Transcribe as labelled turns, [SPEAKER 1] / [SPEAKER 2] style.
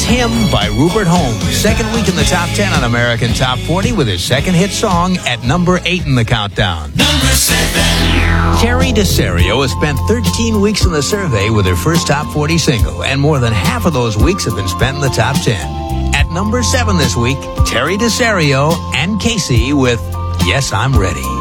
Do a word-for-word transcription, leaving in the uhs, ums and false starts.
[SPEAKER 1] Him by Rupert Holmes. Second week in the top ten on American Top forty with his second hit song at number eight in the countdown.
[SPEAKER 2] Number seven.
[SPEAKER 1] Terry DeSario has spent thirteen weeks in the survey with her first top forty single, and more than half of those weeks have been spent in the top ten. At number seven this week, Terry DeSario and Casey with Yes, I'm Ready.